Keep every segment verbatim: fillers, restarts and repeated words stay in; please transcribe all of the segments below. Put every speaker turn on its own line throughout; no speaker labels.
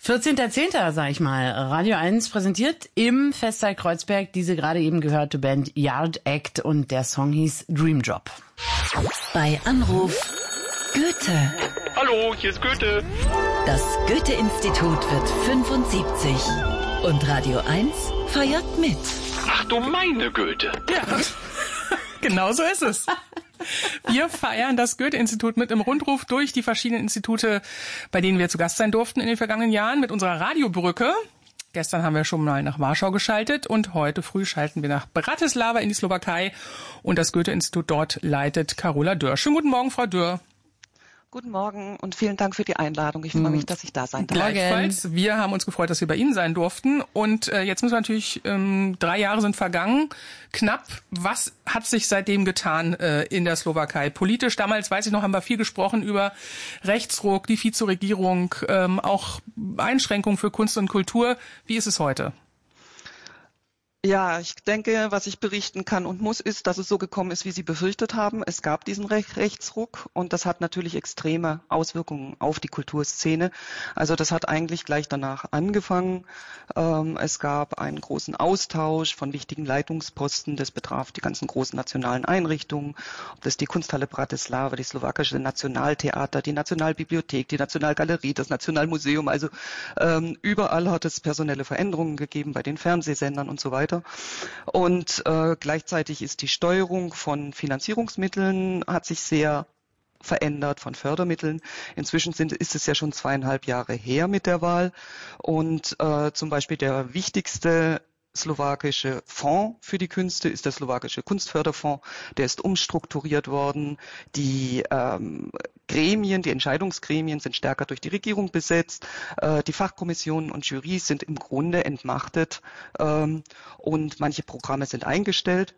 vierzehnter zehnter sag ich mal. Radio eins präsentiert im Festsaal Kreuzberg diese gerade eben gehörte Band Yard Act und der Song hieß Dream Job.
Bei Anruf Goethe.
Hallo, hier ist Goethe.
Das Goethe-Institut wird fünfundsiebzig und Radio eins feiert mit.
Ach du meine Goethe.
Ja, genau so ist es. Wir feiern das Goethe-Institut mit im Rundruf durch die verschiedenen Institute, bei denen wir zu Gast sein durften in den vergangenen Jahren mit unserer Radiobrücke. Gestern haben wir schon mal nach Warschau geschaltet und heute früh schalten wir nach Bratislava in die Slowakei und das Goethe-Institut dort leitet Carola Dürr. Schönen guten Morgen, Frau Dürr.
Guten Morgen und vielen Dank für die Einladung. Ich freue mich, dass ich da sein darf.
Gleichfalls. Wir haben uns gefreut, dass wir bei Ihnen sein durften. Und äh, jetzt müssen wir natürlich, ähm, drei Jahre sind vergangen, knapp. Was hat sich seitdem getan äh, in der Slowakei? Politisch, damals, weiß ich noch, haben wir viel gesprochen über Rechtsruck, die Vizeregierung, ähm, auch Einschränkungen für Kunst und Kultur. Wie ist es heute?
Ja, ich denke, was ich berichten kann und muss, ist, dass es so gekommen ist, wie Sie befürchtet haben. Es gab diesen Rech- Rechtsruck und das hat natürlich extreme Auswirkungen auf die Kulturszene. Also das hat eigentlich gleich danach angefangen. Ähm, es gab einen großen Austausch von wichtigen Leitungsposten. Das betraf die ganzen großen nationalen Einrichtungen, ob das die Kunsthalle Bratislava, die slowakische Nationaltheater, die Nationalbibliothek, die Nationalgalerie, das Nationalmuseum. Also ähm, überall hat es personelle Veränderungen gegeben bei den Fernsehsendern und so weiter. Und äh, gleichzeitig ist die Steuerung von Finanzierungsmitteln hat sich sehr verändert, von Fördermitteln. Inzwischen sind, ist es ja schon zweieinhalb Jahre her mit der Wahl. Und äh, zum Beispiel der wichtigste slowakische Fonds für die Künste ist der slowakische Kunstförderfonds. Der ist umstrukturiert worden. Die ähm, Gremien, die Entscheidungsgremien sind stärker durch die Regierung besetzt. Äh, die Fachkommissionen und Jurys sind im Grunde entmachtet ähm, und manche Programme sind eingestellt.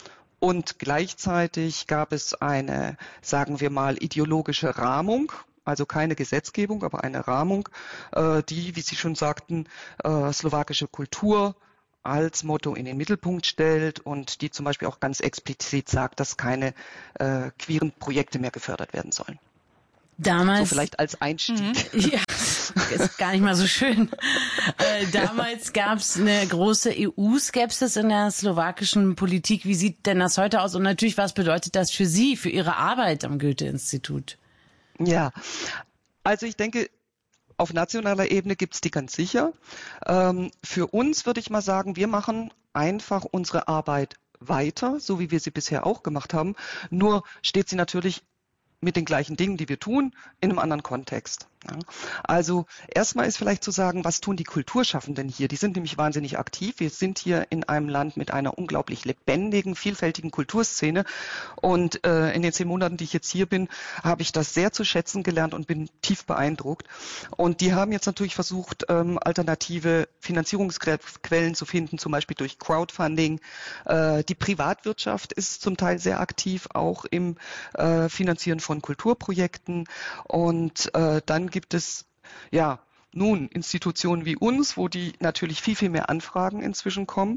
Und gleichzeitig gab es eine, sagen wir mal, ideologische Rahmung. Also keine Gesetzgebung, aber eine Rahmung, äh, die, wie Sie schon sagten, äh, slowakische Kultur als Motto in den Mittelpunkt stellt und die zum Beispiel auch ganz explizit sagt, dass keine äh, queeren Projekte mehr gefördert werden sollen.
Damals,
so vielleicht als Einstieg.
Mhm. Ja, ist gar nicht mal so schön. Äh, damals gab es eine große E U-Skepsis in der slowakischen Politik. Wie sieht denn das heute aus? Und natürlich, was bedeutet das für Sie, für Ihre Arbeit am Goethe-Institut?
Ja, also ich denke, auf nationaler Ebene gibt es die ganz sicher. Ähm, für uns würde ich mal sagen, wir machen einfach unsere Arbeit weiter, so wie wir sie bisher auch gemacht haben. Nur steht sie natürlich mit den gleichen Dingen, die wir tun, in einem anderen Kontext. Ja. Also erstmal ist vielleicht zu sagen, was tun die Kulturschaffenden hier? Die sind nämlich wahnsinnig aktiv. Wir sind hier in einem Land mit einer unglaublich lebendigen, vielfältigen Kulturszene. Und äh, in den zehn Monaten, die ich jetzt hier bin, habe ich das sehr zu schätzen gelernt und bin tief beeindruckt. Und die haben jetzt natürlich versucht, ähm, alternative Finanzierungsquellen zu finden, zum Beispiel durch Crowdfunding. Äh, die Privatwirtschaft ist zum Teil sehr aktiv, auch im äh, Finanzieren von Kulturprojekten. Und äh, dann gibt es, ja, nun Institutionen wie uns, wo die natürlich viel, viel mehr Anfragen inzwischen kommen.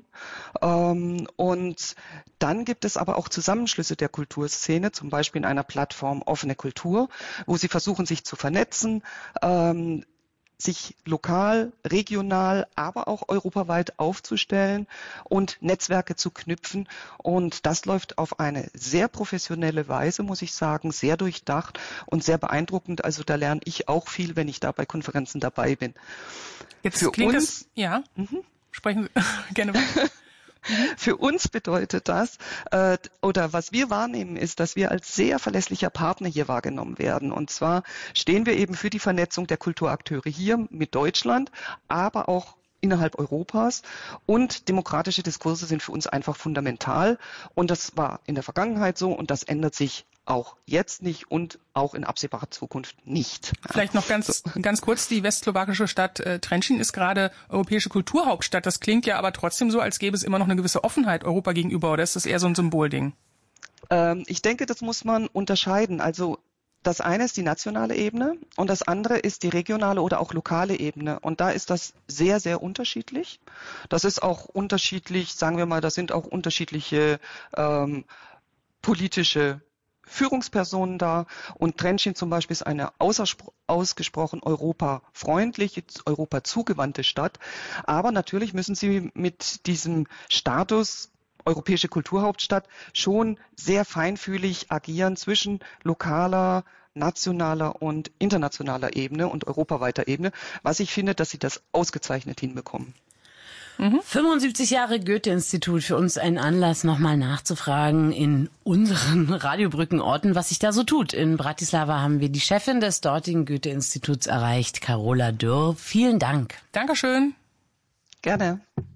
Ähm, und dann gibt es aber auch Zusammenschlüsse der Kulturszene, zum Beispiel in einer Plattform Offene Kultur, wo sie versuchen, sich zu vernetzen, ähm, sich lokal, regional, aber auch europaweit aufzustellen und Netzwerke zu knüpfen. Und das läuft auf eine sehr professionelle Weise, muss ich sagen, sehr durchdacht und sehr beeindruckend. Also da lerne ich auch viel, wenn ich da bei Konferenzen dabei bin.
Jetzt
Für
klingt
uns,
es, ja,
mhm.
sprechen Sie gerne weiter.
Für uns bedeutet das, äh, oder was wir wahrnehmen, ist, dass wir als sehr verlässlicher Partner hier wahrgenommen werden. Und zwar stehen wir eben für die Vernetzung der Kulturakteure hier mit Deutschland, aber auch innerhalb Europas. Und demokratische Diskurse sind für uns einfach fundamental. Und das war in der Vergangenheit so und das ändert sich auch jetzt nicht und auch in absehbarer Zukunft nicht.
Vielleicht noch ganz
so.
ganz kurz, die westslowakische Stadt äh, Trenčín ist gerade europäische Kulturhauptstadt. Das klingt ja aber trotzdem so, als gäbe es immer noch eine gewisse Offenheit Europa gegenüber, oder ist das eher so ein Symbolding?
Ähm, ich denke, das muss man unterscheiden. Also das eine ist die nationale Ebene und das andere ist die regionale oder auch lokale Ebene. Und da ist das sehr, sehr unterschiedlich. Das ist auch unterschiedlich, sagen wir mal, das sind auch unterschiedliche ähm, politische Führungspersonen da und Trenčín zum Beispiel ist eine ausgesprochen europafreundliche, Europa zugewandte Stadt. Aber natürlich müssen sie mit diesem Status europäische Kulturhauptstadt schon sehr feinfühlig agieren zwischen lokaler, nationaler und internationaler Ebene und europaweiter Ebene, was ich finde, dass sie das ausgezeichnet hinbekommen.
Mhm. fünfundsiebzig Jahre Goethe-Institut, für uns ein Anlass, nochmal nachzufragen in unseren Radiobrückenorten, was sich da so tut. In Bratislava haben wir die Chefin des dortigen Goethe-Instituts erreicht, Karola Dürr. Vielen Dank.
Dankeschön.
Gerne.